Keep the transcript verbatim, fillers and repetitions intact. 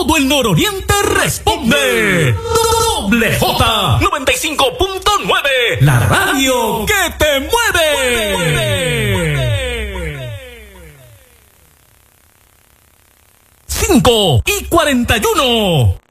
todo el nororiente responde. Doble J noventa y cinco punto nueve, la radio que te mueve. cinco y cuarenta y uno.